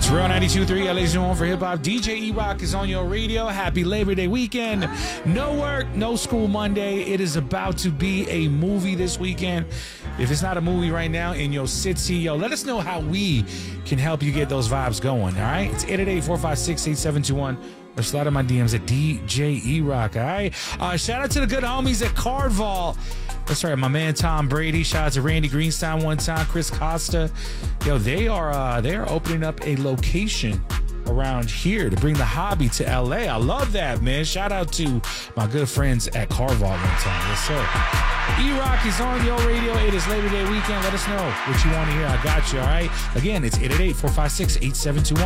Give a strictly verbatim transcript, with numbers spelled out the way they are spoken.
It's Real ninety-two point three, L A's home for hip-hop. D J E-Rock is on your radio. Happy Labor Day weekend. No work, no school Monday. It is about to be a movie this weekend. If it's not a movie right now in your city, yo, let us know how we can help you get those vibes going, all right? It's eight eight eight, four five six, eight seven two one. Or slide on my D Ms at D J E-Rock, all right? Uh, shout out to the good homies at Cardval. That's right, my man Tom Brady. Shout out to Randy Greenstein one time, Chris Costa. Yo, they are uh, they are opening up a location around here to bring the hobby to L A. I love that, man. Shout out to my good friends at Cardval one time. Yes, sir. E-Rock is on your radio. It is Labor Day weekend. Let us know what you want to hear. I got you, all right? Again, it's eight eight eight, four five six, eight seven two one.